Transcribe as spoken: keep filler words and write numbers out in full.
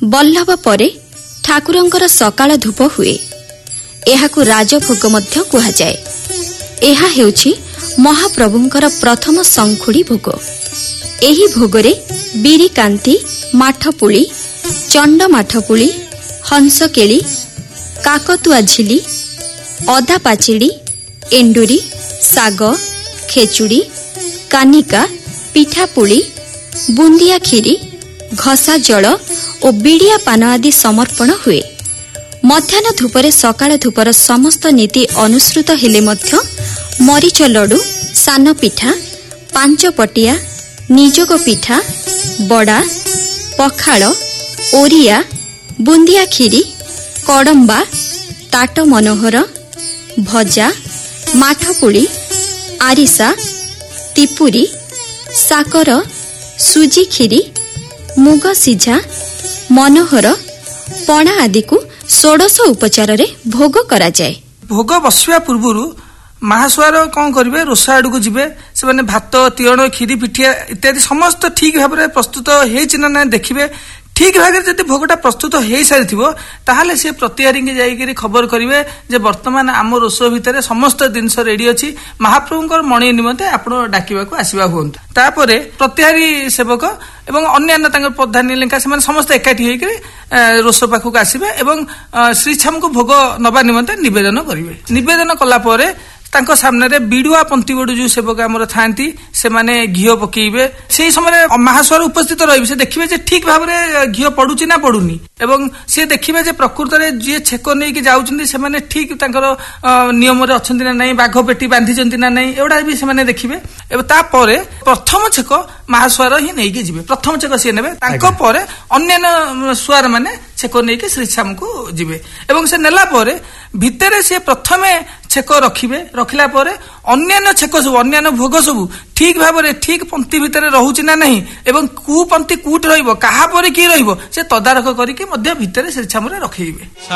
ବଲ୍ଲଭ ପରେ ଠାକୁରଙ୍କର ସକାଳ ଧୂପ ହୁଏ। ଏହାକୁ ରାଜଭୋଗ ମଧ୍ୟ କୁହାଯାଏ। ଏହା ହେଉଛି ମହାପ୍ରଭୁଙ୍କର ପ୍ରଥମ ଶଙ୍ଖୁଡ଼ି ଭୋଗ। ଏହି ଭୋଗରେ ବିରି କାନ୍ତି, ମାଠପୁଳି, ଚଣ୍ଡ ମାଠପୁଳି, ହଂସକେଳି, କାକତୁଆ ଝିଲି, ଅଦା ପାଚିଡ଼ି, ଏଣ୍ଡୁରି, ଶାଗ, ଖେଚୁଡ଼ି, କାନିକା, ପିଠାପୁଳି, ବୁନ୍ଦିଆ କ୍ଷୀରି, ଘସା ଜଳ ଓ ବିଡ଼ିଆ ପାନ ଆଦି ସମର୍ପଣ ହୁଏ। ମଧ୍ୟାହ୍ନ ଧୂପରେ ସକାଳ ଧୂପର ସମସ୍ତ ନୀତି ଅନୁସୃତ ହେଲେ ମଧ୍ୟ ମରିଚ ଲଡୁ, ସାନ ପିଠା, ପାଞ୍ଚପଟିଆ, ନିଯୋଗ ପିଠା, ବଡ଼ା, ପଖାଳ, ଓରିଆ, ବୁନ୍ଦିଆ କ୍ଷୀରି, କଡମ୍ବା, ତାଟ ମନୋହର, ଭଜା, ମାଠପୁଳି, ଆରିସା, ତିପୁରୀ, ସାକର, ସୁଜି କ୍ଷୀରି, ମୁଗ ସିଝା, ମନୋହର, ପଣା ଆଦିକୁ ଷୋଡଶ ଉପଚାରରେ ଭୋଗ କରାଯାଏ। ଭୋଗ ବସିବା ପୂର୍ବରୁ ମହାସୁଆର କଣ କରିବେ, ରୋଷା ଆଡକୁ ଯିବେ। ସେମାନେ ଭାତ, ତିଅଣ, କ୍ଷୀରି, ପିଠିଆ ଇତ୍ୟାଦି ସମସ୍ତ ଠିକ ଭାବରେ ପ୍ରସ୍ତୁତ ହେଇଛି ନା ନାହିଁ ଦେଖିବେ। ଠିକ ଭାବରେ ଯଦି ଭୋଗଟା ପ୍ରସ୍ତୁତ ହେଇସାରିଥିବ ତାହେଲେ ସେ ପ୍ରତିହାରୀକି ଯାଇକରି ଖବର କରିବେ ଯେ ବର୍ତ୍ତମାନ ଆମ ରୋଷ ଭିତରେ ସମସ୍ତ ଜିନିଷ ରେଡି ଅଛି, ମହାପ୍ରଭୁଙ୍କର ମଣି ନିମନ୍ତେ ଆପଣ ଡାକିବାକୁ ଆସିବା ହୁଅନ୍ତୁ। ତାପରେ ପ୍ରତିହାରୀ ସେବକ ଏବଂ ଅନ୍ୟାନ୍ୟ ତାଙ୍କର ପ୍ରଧାନୀ ଲେଙ୍କା ସେମାନେ ସମସ୍ତେ ଏକାଠି ହେଇକରି ରୋଷ ପାଖକୁ ଆସିବେ ଏବଂ ଶ୍ରୀଛାମକୁ ଭୋଗ ନବା ନିମନ୍ତେ ନିବେଦନ କରିବେ। ନିବେଦନ କଲା ପରେ ତାଙ୍କ ସାମ୍ନାରେ ବିଡୁଆ ପନ୍ତି ବଡୁ ଯୋଉ ସେବକ ଆମର ଥାନ୍ତି ସେମାନେ ଘିଅ ପକେଇବେ। ସେଇ ସମୟରେ ମହାସୁଆର ଉପସ୍ଥିତ ରହିବେ। ସେ ଦେଖିବେ ଯେ ଠିକ ଭାବରେ ଘିଅ ପଡୁଛି ନା ପଡୁନି ଏବଂ ସେ ଦେଖିବେ ଯେ ପ୍ରକୃତରେ ଯିଏ ଛେକ ନେଇକି ଯାଉଛନ୍ତି ସେମାନେ ଠିକ ତାଙ୍କର ନିୟମରେ ଅଛନ୍ତି ନା ନାହିଁ, ବାଘ ପେଟି ବାନ୍ଧିଛନ୍ତି ନା ନାହିଁ, ଏଗୁଡା ବି ସେମାନେ ଦେଖିବେ। ଏବଂ ତାପରେ ପ୍ରଥମ ଛେକ ମହାସୁଆର ହିଁ ନେଇକି ଯିବେ। ପ୍ରଥମ ଛେକ ସିଏ ନେବେ, ତାଙ୍କ ପରେ ଅନ୍ୟାନ୍ୟ ସୁଆର ମାନେ ଛେକ ନେଇକି ଶ୍ରୀଛାମକୁ ଯିବେ ଏବଂ ସେ ନେଲା ପରେ ଭିତରେ ସେ ପ୍ରଥମେ ଛେକ ରଖିବେ। ରଖିଲା ପରେ ଅନ୍ୟାନ୍ୟ ଛେକ ସବୁ, ଅନ୍ୟାନ୍ୟ ଭୋଗ ସବୁ ଠିକ ଭାବରେ ଠିକ ପନ୍ତି ଭିତରେ ରହୁଛି ନା ନାହିଁ ଏବଂ କୋଉ ପନ୍ତି କୋଉଠି ରହିବ, କାହା ପରେ କିଏ ରହିବ ସେ ତଦାରଖ କରିକି ମଧ୍ୟ ଭିତରେ ଶ୍ରୀଛାମରେ ରଖେଇବେ।